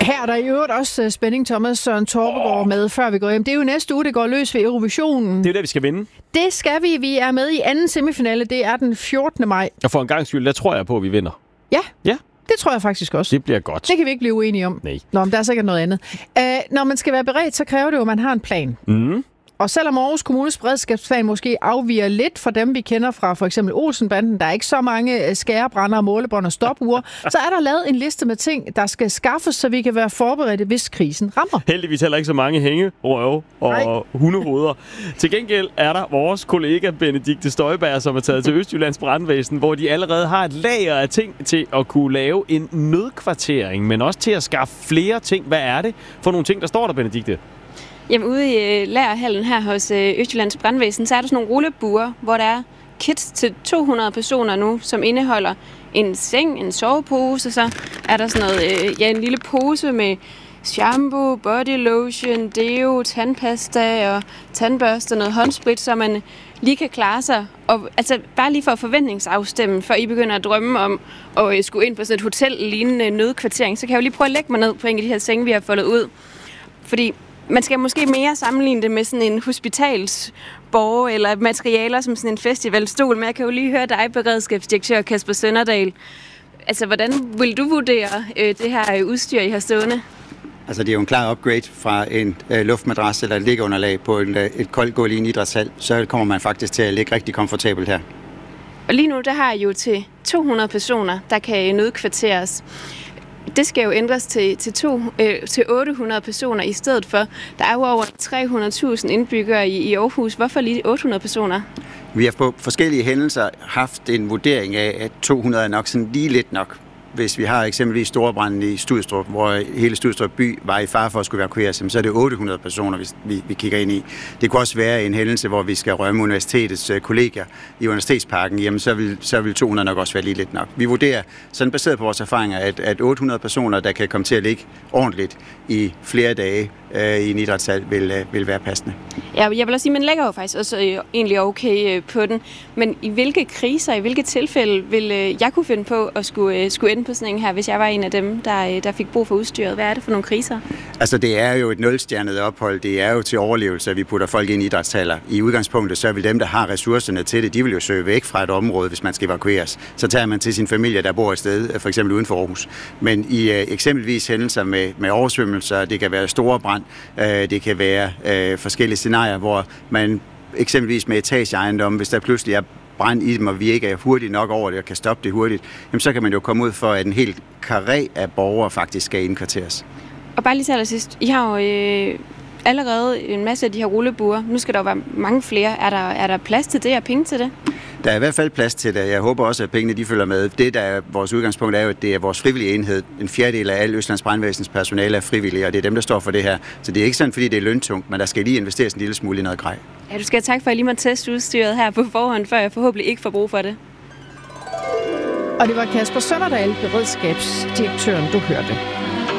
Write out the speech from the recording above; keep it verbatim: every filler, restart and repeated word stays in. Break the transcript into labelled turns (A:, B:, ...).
A: Her er der i øvrigt også spænding, Thomas Søren Torpegaard med, før vi går hjem. Det er jo næste uge, det går løs ved Eurovisionen.
B: Det er der, vi skal vinde.
A: Det skal vi. Vi er med i anden semifinale. Det er den fjortende maj.
B: Og for en gang skyld, der tror jeg på, at vi vinder.
A: Ja.
B: Ja.
A: Det tror jeg faktisk også.
B: Det bliver godt.
A: Det kan vi ikke blive uenige om.
B: Nej.
A: Nå, men der er sikkert noget andet. Uh, når man skal være beredt, så kræver det jo, at man har en plan.
B: Mm.
A: Og selvom Aarhus Kommunes beredskabsplan måske afviger lidt fra dem, vi kender fra for eksempel Olsenbanden, der er ikke så mange skærebrænder, målebånd og stopure, så er der lavet en liste med ting, der skal skaffes, så vi kan være forberedte, hvis krisen rammer.
B: Heldigvis heller ikke så mange hængerøve og Nej. hundehoveder. Til gengæld er der vores kollega Benedikte Støjberg, som er taget til Østjyllands Brandvæsen, hvor de allerede har et lager af ting til at kunne lave en nødkvartering, men også til at skaffe flere ting. Hvad er det for nogle ting, der står der, Benedikte?
C: Jamen, ude i lagerhallen her hos Østjyllands Brandvæsen, så er der sådan nogle rullebuer, hvor der er kits til to hundrede personer nu, som indeholder en seng, en sovepose, og så er der sådan noget, ja, en lille pose med shampoo, body lotion, deo, tandpasta og tandbørste og noget håndsprit, så man lige kan klare sig. Og altså bare lige for forventningsafstemme, før I begynder at drømme om at skulle ind på sådan et hotel-lignende nødkvartering, så kan jeg jo lige prøve at lægge mig ned på en af de her senge, vi har foldet ud. Fordi man skal måske mere sammenligne det med sådan en hospitalsborg eller materialer som sådan en festivalstol, men jeg kan jo lige høre dig, beredskabsdirektør Kasper Sønderdal. Altså, hvordan vil du vurdere øh, det her udstyr, I har stående?
D: Altså, det er jo en klar upgrade fra en øh, luftmadras eller et liggeunderlag på en, øh, et koldt gulv i en idrætshal. Så kommer man faktisk til at ligge rigtig komfortabelt her.
C: Og lige nu, der har I jo til to hundrede personer, der kan nødkvarteres. Det skal jo ændres til, til, to, øh, til otte hundrede personer i stedet for. Der er jo over tre hundrede tusind indbyggere i, i Aarhus. Hvorfor lige otte hundrede personer?
D: Vi har på forskellige hændelser haft en vurdering af, at to hundrede er nok sådan lige lidt nok. Hvis vi har eksempelvis storbranden i Studstrup, hvor hele Studstrup by var i fare for at skulle evakueres, så er det otte hundrede personer, vi, vi kigger ind i. Det kunne også være en hændelse, hvor vi skal rømme universitetets kolleger i Universitetsparken, jamen så vil, så vil to hundrede nok også være lige lidt nok. Vi vurderer, sådan baseret på vores erfaringer, at, at otte hundrede personer, der kan komme til at ligge ordentligt i flere dage øh, i en idrætshal, vil, øh, vil være passende.
C: Ja, jeg vil også sige, man lægger jo faktisk også øh, egentlig okay øh, på den. Men i hvilke kriser, i hvilke tilfælde vil øh, jeg kunne finde på at skulle, øh, skulle ende på sådan en her, hvis jeg var en af dem, der, der fik brug for udstyret? Hvad er det for nogle kriser?
D: Altså, det er jo et nulstjernet ophold. Det er jo til overlevelse, at vi putter folk ind i idrætshaller. I udgangspunktet, så vil dem, der har ressourcerne til det, de vil jo søge væk fra et område, hvis man skal evakueres. Så tager man til sin familie, der bor et sted, for eksempel uden for Aarhus. Men i øh, eksempelvis hændelser med, med oversvømmelser, det kan være store brand, øh, det kan være øh, forskellige scenarier, hvor man eksempelvis med etageejendomme, hvis der pludselig er brand i dem, og vi ikke er hurtigt nok over det og kan stoppe det hurtigt, jamen så kan man jo komme ud for, at en helt karré af borgere faktisk skal indkvarteres.
C: Og bare lige til allersidst, I har jo øh, allerede en masse af de her rullebuer. Nu skal der jo være mange flere. Er der, er der plads til det og penge til det?
D: Der er i hvert fald plads til det. Jeg håber også, at pengene de følger med. Det, der er vores udgangspunkt, er jo, at det er vores frivillige enhed. En fjerdedel af al Østjyllands Brandvæsens personale er frivillige, og det er dem, der står for det her. Så det er ikke sådan, fordi det er løntungt, men der skal lige investeres en lille smule i noget grej.
C: Ja, du skal have tak for, at jeg lige må teste udstyret her på forhånd, før jeg forhåbentlig ikke får brug for det.
A: Og det var Kasper Sønderdal, beredskabsdirektøren, du hørte.